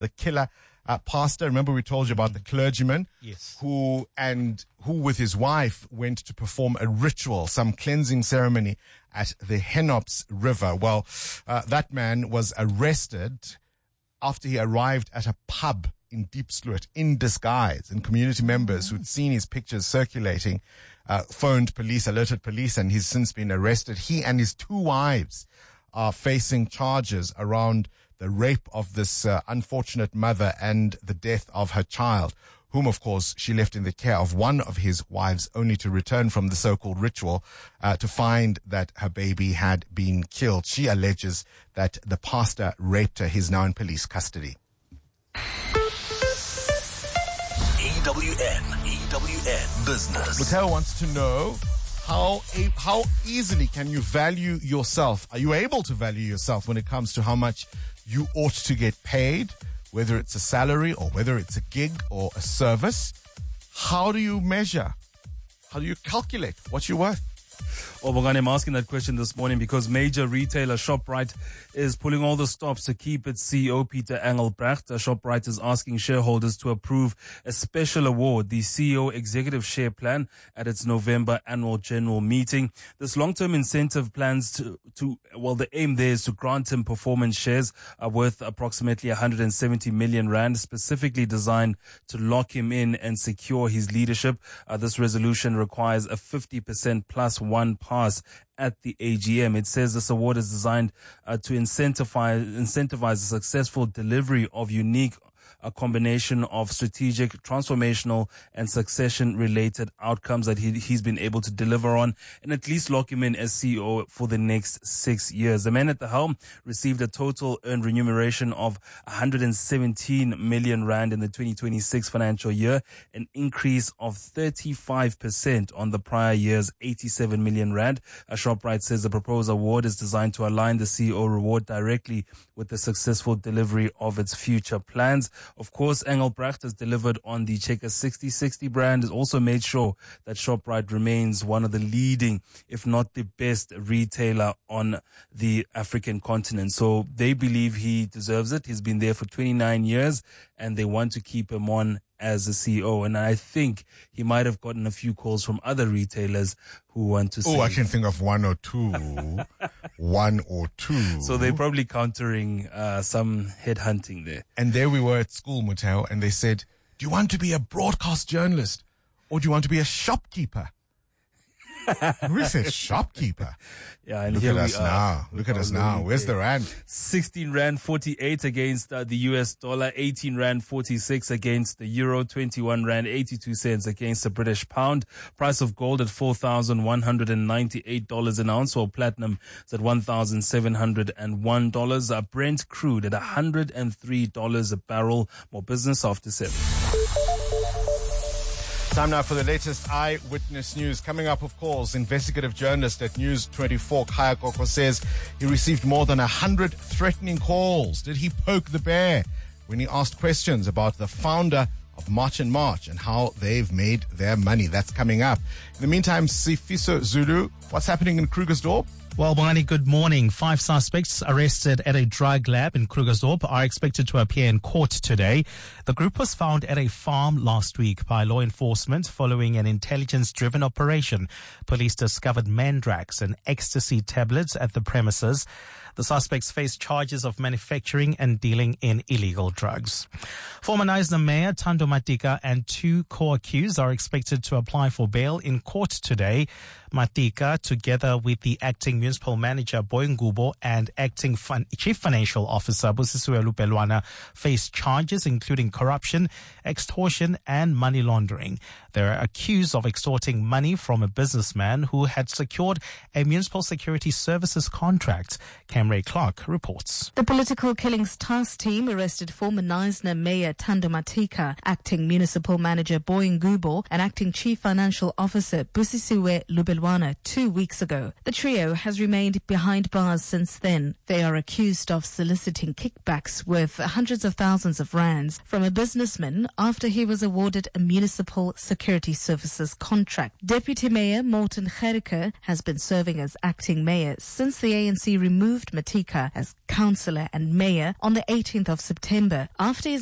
the killer pastor. Remember we told you about the clergyman? Yes. Who with his wife went to perform a ritual, some cleansing ceremony at the Henops River. Well, that man was arrested after he arrived at a pub in Diepsloot in disguise, and community members who'd seen his pictures circulating phoned police, alerted police, and he's since been arrested. He and his 2 wives are facing charges around the rape of this unfortunate mother and the death of her child, whom, of course, she left in the care of one of his wives, only to return from the so-called ritual to find that her baby had been killed. She alleges that the pastor raped her. He's now in police custody. EWN Business. Mateo wants to know how easily can you value yourself? Are you able to value yourself when it comes to how much you ought to get paid, whether it's a salary or whether it's a gig or a service? How do you measure? How do you calculate what you're worth? Well, Bongani, I'm asking that question this morning because major retailer ShopRite is pulling all the stops to keep its CEO Pieter Engelbrecht. ShopRite is asking shareholders to approve a special award, the CEO Executive Share Plan, at its November annual general meeting. This long-term incentive plans the aim there is to grant him performance shares worth approximately 170 million rand, specifically designed to lock him in and secure his leadership. This resolution requires a 50% plus one pass at the AGM. It says this award is designed to incentivize the successful delivery of unique a combination of strategic, transformational, and succession-related outcomes that he's been able to deliver on, and at least lock him in as CEO for the next 6 years. The man at the helm received a total earned remuneration of 117 million rand in the 2026 financial year, an increase of 35% on the prior year's 87 million rand. ShopRite says the proposed award is designed to align the CEO reward directly with the successful delivery of its future plans. Of course, Engelbrecht has delivered on the Checker 6060 brand, has also made sure that ShopRite remains one of the leading, if not the best, retailer on the African continent. So they believe he deserves it. He's been there for 29 years and they want to keep him on as a CEO. And I think he might have gotten a few calls from other retailers who want to say... I can think of one or two. So they're probably countering some headhunting there. And there we were at school, Mateo, and they said, do you want to be a broadcast journalist or do you want to be a shopkeeper? We said shopkeeper. Yeah, and Look here at us now. Look at us now. Where's the rand? 16 rand 48 against the US dollar, 18 rand 46 against the euro, 21 rand 82 cents against the British pound. Price of gold at $4,198 an ounce, or platinum is at $1,701. Brent crude at $103 a barrel. More business after 7. Time now for the latest eyewitness news. Coming up, of course, investigative journalist at News 24, Khaya Koko, says he received more than 100 threatening calls. Did he poke the bear when he asked questions about the founder of March and March and how they've made their money? That's coming up. In the meantime, Sifiso Zulu, what's happening in Krugersdorp? Well, Bongani, good morning. 5 suspects arrested at a drug lab in Krugersdorp are expected to appear in court today. The group was found at a farm last week by law enforcement following an intelligence-driven operation. Police discovered mandrax and ecstasy tablets at the premises. The suspects face charges of manufacturing and dealing in illegal drugs. Former Knysna Mayor Thando Matika and 2 co-accused are expected to apply for bail in court today. Matika, together with the acting municipal manager Boy Ngubo and acting chief financial officer Busisiwe Lupelwana, face charges including corruption, extortion and money laundering. They are accused of extorting money from a businessman who had secured a municipal security services contract. Camray Clark reports. The Political Killings Task Team arrested former Knysna Mayor Thando Matika, acting municipal manager Boy Ngubo and acting chief financial officer Busisiwe Lupelwana 2 weeks ago. The trio has has remained behind bars since then. They are accused of soliciting kickbacks worth hundreds of thousands of rands from a businessman after he was awarded a municipal security services contract. Deputy Mayor Morton Gericke has been serving as acting mayor since the ANC removed Matika as councillor and mayor on the 18th of September after his